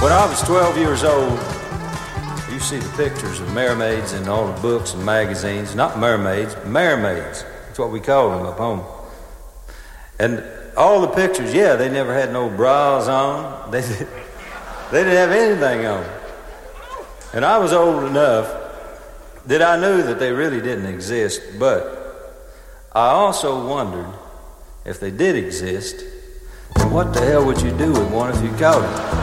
When I was 12 years old, you see the pictures of mermaids in all the books and magazines. Not mermaids, mermaids. That's what we called them up home. And all the pictures, yeah, they never had no bras on. They didn't have anything on. And I was old enough that I knew that they really didn't exist, but I also wondered if they did exist, then what the hell would you do with one if you caught it?